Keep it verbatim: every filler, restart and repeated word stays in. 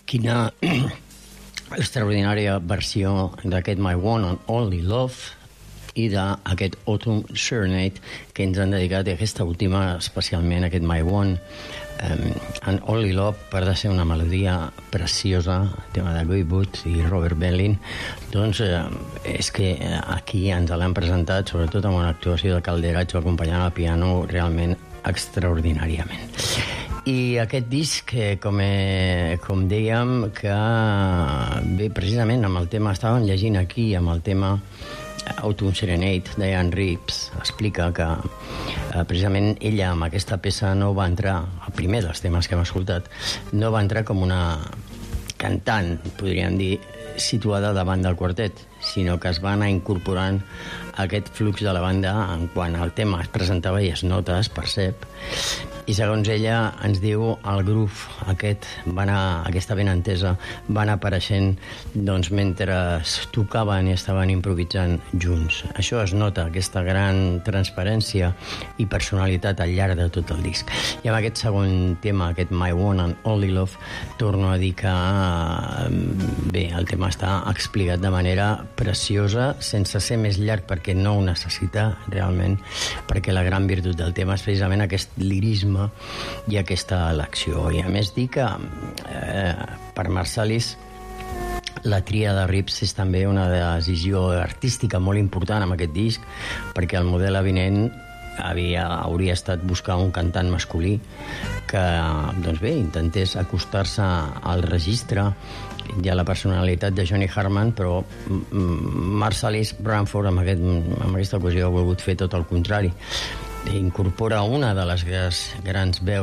quina extraordinària versió d'aquest My One and Only Love i d'aquest Autumn Serenade que ens han dedicat, i aquesta última especialment, aquest My One um, and Only Love, per de ser una melodia preciosa, tema de Louis Booth i Robert Bellin. Doncs eh, és que aquí ens l'han presentat, sobretot amb una actuació de Calderatxo acompanyant al piano, realment extraordinàriament. I aquest disc, eh, com, eh, com dèiem, que bé, precisament amb el tema, estàvem llegint aquí, amb el tema Autumn Serenade, Diane Reeves explica que eh, precisament ella amb aquesta peça no va entrar, el primer dels temes que hem escoltat, no va entrar com una cantant, podríem dir, situada davant del quartet, sinó que es va anar incorporant aquest flux de la banda en quan el tema es presentava i es nota, es percep, i segons ella ens diu el groove aquest va anar, aquesta ben entesa va anar apareixent doncs, mentre tocaven i estaven improvisant junts. Això es nota, aquesta gran transparència i personalitat al llarg de tot el disc. I amb aquest segon tema, aquest My One and Only Love, torno a dir que bé, el tema està explicat de manera preciosa, sense ser més llarg perquè no ho necessita realment, perquè la gran virtut del tema és precisament aquest lirisme i aquesta elecció. I a més dir que eh, per Marsalis la tria de Reeves és també una decisió artística molt important amb aquest disc, perquè el model avinent havia, hauria estat buscar un cantant masculí que doncs bé, intentés acostar-se al registre i a la personalitat de Johnny Hartman, però Marsalis Branford amb, aquest, amb aquesta ocasió ha volgut fer tot el contrari. Incorpora una de les grans veus